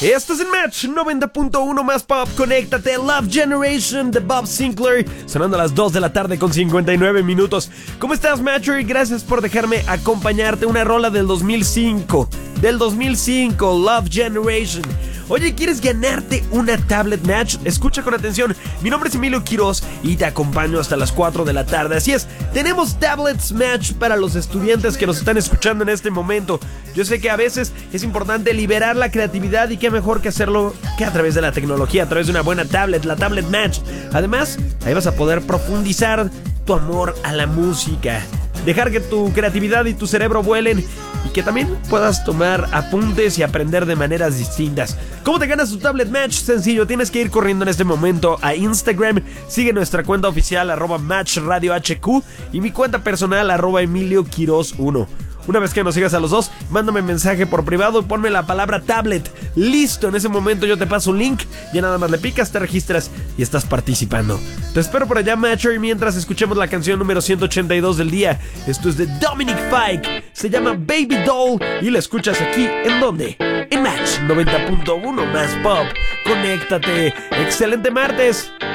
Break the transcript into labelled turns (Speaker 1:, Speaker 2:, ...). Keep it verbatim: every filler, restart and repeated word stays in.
Speaker 1: Estás en Match noventa punto uno más pop. Conéctate. Love Generation de Bob Sinclair, sonando a las dos de la tarde con cincuenta y nueve minutos. ¿Cómo estás, Matcher? Gracias por dejarme acompañarte. Una rola del dos mil cinco. Del dos mil cinco, Love Generation. Oye, ¿quieres ganarte una tablet Match? Escucha con atención. Mi nombre es Emilio Quiroz y te acompaño hasta las cuatro de la tarde. Así es, tenemos tablets Match para los estudiantes que nos están escuchando en este momento. Yo sé que a veces es importante liberar la creatividad y qué mejor que hacerlo que a través de la tecnología, a través de una buena tablet, la tablet Match. Además, ahí vas a poder profundizar tu amor a la música, dejar que tu creatividad y tu cerebro vuelen y que también puedas tomar apuntes y aprender de maneras distintas. ¿Cómo te ganas tu tablet Match? Sencillo, tienes que ir corriendo en este momento a Instagram. Sigue nuestra cuenta oficial arroba Match Radio H Q y mi cuenta personal arroba Emilio Quiroz uno. Una vez que nos sigas a los dos, mándame mensaje por privado y ponme la palabra tablet. Listo, en ese momento yo te paso un link. Ya nada más le picas, te registras y estás participando. Te espero por allá, Matcher, mientras escuchemos la canción número ciento ochenta y dos del día. Esto es de Dominic Fike, se llama Baby Doll y la escuchas aquí, ¿en dónde? En Match noventa punto uno más pop. Conéctate. Excelente martes.